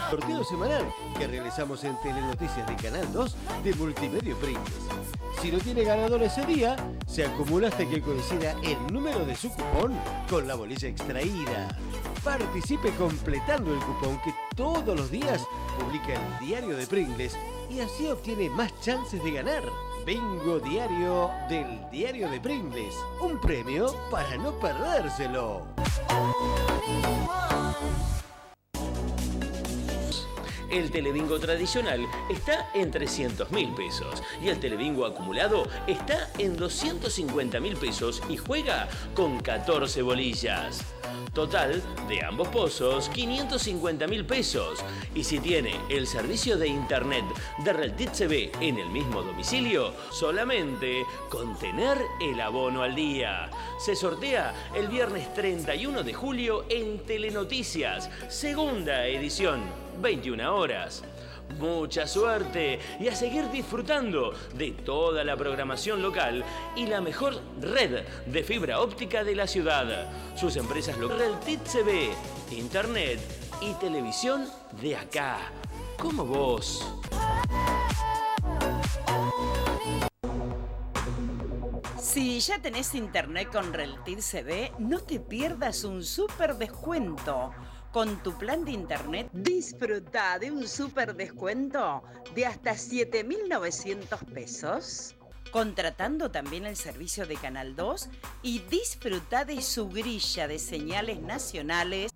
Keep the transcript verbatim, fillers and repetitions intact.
Sorteo semanal que realizamos en Telenoticias de Canal dos de Multimedio Pringles. Si no tiene ganador ese día, se acumula hasta que coincida el número de su cupón con la bolilla extraída. Participe completando el cupón que todos los días publica el Diario de Pringles y así obtiene más chances de ganar. Bingo diario del Diario de Pringles. Un premio para no perdérselo. El telebingo tradicional está en trescientos mil pesos y el telebingo acumulado está en doscientos cincuenta mil pesos y juega con catorce bolillas. Total de ambos pozos, quinientos cincuenta mil pesos. Y si tiene el servicio de internet de Reltit C V en el mismo domicilio, solamente con tener el abono al día. Se sortea el viernes treinta y uno de julio en Telenoticias, segunda edición, veintiuna horas. Mucha suerte y a seguir disfrutando de toda la programación local y la mejor red de fibra óptica de la ciudad. Sus empresas locales, Reltit C V, internet y televisión de acá, como vos. Si ya tenés internet con Reltit C V, no te pierdas un súper descuento. Con tu plan de internet, disfruta de un súper descuento de hasta siete mil novecientos pesos. Contratando también el servicio de Canal dos y disfruta de su grilla de señales nacionales